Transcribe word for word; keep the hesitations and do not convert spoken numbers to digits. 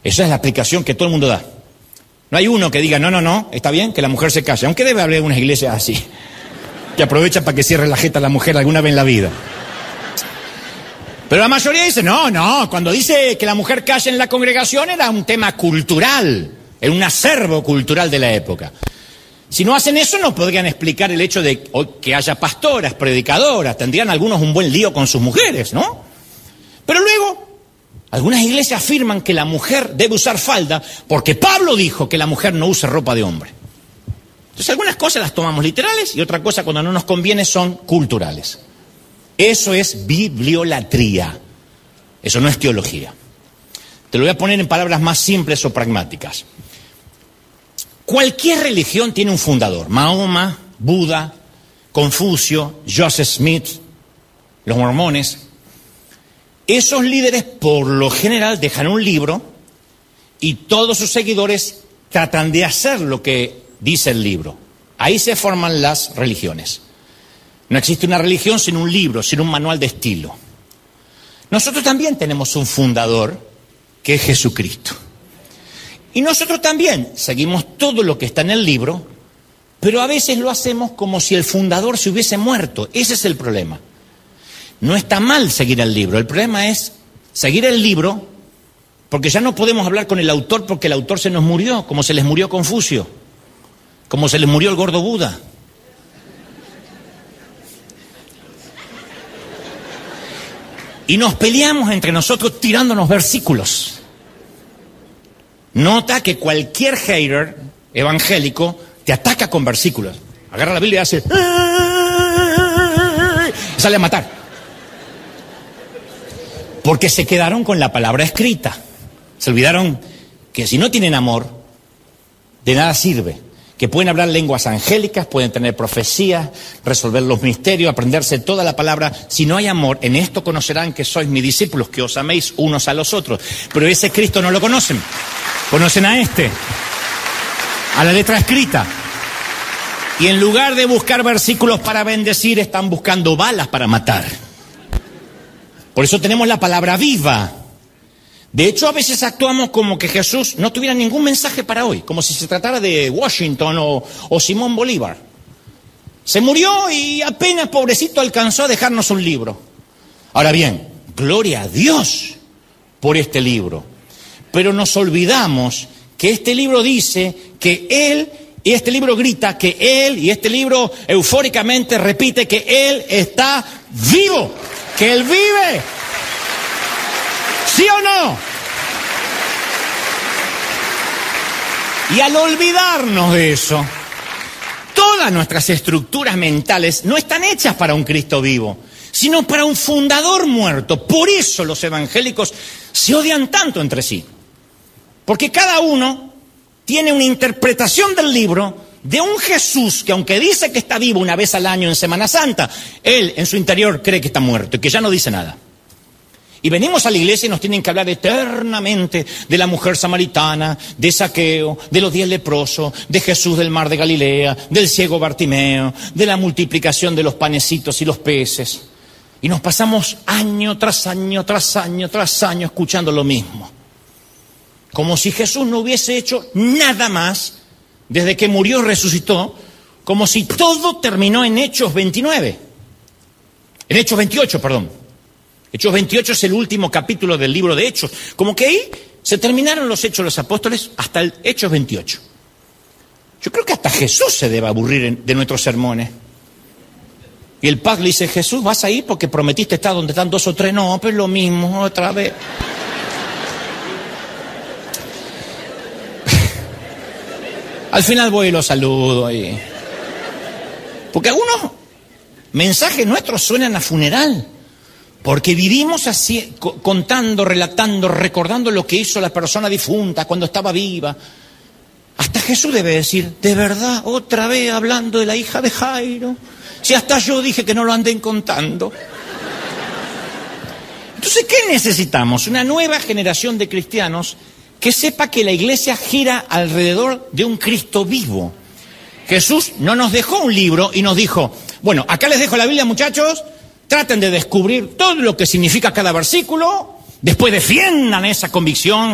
Esa es la explicación que todo el mundo da. No hay uno que diga, no, no, no, está bien que la mujer se calle. Aunque debe haber unas iglesias así, que aprovechan para que cierre la jeta a la mujer alguna vez en la vida. Pero la mayoría dice, no, no, cuando dice que la mujer calle en la congregación era un tema cultural, era un acervo cultural de la época. Si no hacen eso, no podrían explicar el hecho de que haya pastoras, predicadoras, tendrían algunos un buen lío con sus mujeres, ¿no? Pero luego, algunas iglesias afirman que la mujer debe usar falda porque Pablo dijo que la mujer no use ropa de hombre. Entonces algunas cosas las tomamos literales y otra cosa cuando no nos conviene son culturales. Eso es bibliolatría, eso no es teología. Te lo voy a poner en palabras más simples o pragmáticas. Cualquier religión tiene un fundador, Mahoma, Buda, Confucio, Joseph Smith, los mormones. Esos líderes por lo general dejan un libro y todos sus seguidores tratan de hacer lo que dice el libro. Ahí se forman las religiones. No existe una religión sin un libro, sin un manual de estilo. Nosotros también tenemos un fundador, que es Jesucristo. Y nosotros también seguimos todo lo que está en el libro, pero a veces lo hacemos como si el fundador se hubiese muerto. Ese es el problema. No está mal seguir el libro, el problema es seguir el libro porque ya no podemos hablar con el autor porque el autor se nos murió, como se les murió Confucio, como se les murió el gordo Buda. Y nos peleamos entre nosotros tirándonos versículos. Nota que cualquier hater evangélico te ataca con versículos. Agarra la Biblia y hace... y sale a matar. Porque se quedaron con la palabra escrita. Se olvidaron que si no tienen amor, de nada sirve. Que pueden hablar lenguas angélicas, pueden tener profecías, resolver los misterios, aprenderse toda la palabra. Si no hay amor, en esto conocerán que sois mis discípulos, que os améis unos a los otros. Pero ese Cristo no lo conocen. Conocen a este, a la letra escrita. Y en lugar de buscar versículos para bendecir, están buscando balas para matar. Por eso tenemos la palabra viva. De hecho, a veces actuamos como que Jesús no tuviera ningún mensaje para hoy, como si se tratara de Washington o, o Simón Bolívar. Se murió y apenas, pobrecito, alcanzó a dejarnos un libro. Ahora bien, gloria a Dios por este libro. Pero nos olvidamos que este libro dice que Él, y este libro grita que Él, y este libro eufóricamente repite que Él está vivo, que Él vive. ¿Sí o no? Y al olvidarnos de eso, todas nuestras estructuras mentales no están hechas para un Cristo vivo, sino para un fundador muerto. Por eso los evangélicos se odian tanto entre sí. Porque cada uno tiene una interpretación del libro de un Jesús que, aunque dice que está vivo una vez al año en Semana Santa, él en su interior cree que está muerto y que ya no dice nada. Y venimos a la iglesia y nos tienen que hablar eternamente de la mujer samaritana, de Zaqueo, de los diez leprosos, de Jesús del mar de Galilea, del ciego Bartimeo, de la multiplicación de los panecitos y los peces. Y nos pasamos año tras año, tras año, tras año escuchando lo mismo. Como si Jesús no hubiese hecho nada más desde que murió y resucitó, como si todo terminó en Hechos veintinueve. En Hechos veintiocho, perdón. Hechos veintiocho es el último capítulo del libro de Hechos. Como que ahí se terminaron los Hechos de los Apóstoles hasta el Hechos veintiocho. Yo creo que hasta Jesús se debe aburrir de nuestros sermones. Y el padre le dice, Jesús, ¿vas a ir porque prometiste estar donde están dos o tres? No, pero es lo mismo, otra vez. Al final voy y lo saludo ahí. Porque algunos mensajes nuestros suenan a funeral. Porque vivimos así, contando, relatando, recordando lo que hizo la persona difunta cuando estaba viva. Hasta Jesús debe decir, de verdad, otra vez hablando de la hija de Jairo. Si hasta yo dije que no lo anden contando. Entonces, ¿qué necesitamos? Una nueva generación de cristianos que sepa que la iglesia gira alrededor de un Cristo vivo. Jesús no nos dejó un libro y nos dijo, bueno, acá les dejo la Biblia, muchachos. Traten de descubrir todo lo que significa cada versículo, después defiendan esa convicción